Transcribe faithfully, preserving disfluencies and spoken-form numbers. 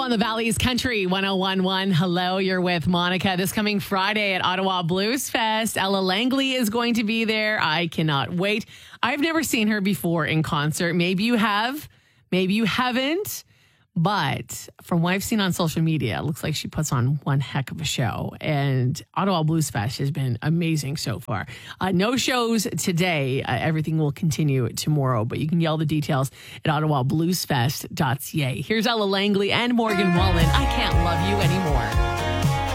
on the Valley's Country one oh one one. Hello, you're with Monica. This coming Friday at Ottawa Blues Fest, Ella Langley is going to be there. I cannot wait. I've never seen her before in concert. Maybe you have, maybe you haven't. But from what I've seen on social media, it looks like she puts on one heck of a show. And Ottawa Blues Fest has been amazing so far. Uh, no shows today. Uh, everything will continue tomorrow. But you can get all the details at ottawa blues fest dot c a. Here's Ella Langley and Morgan Wallen. I Can't Love You Anymore.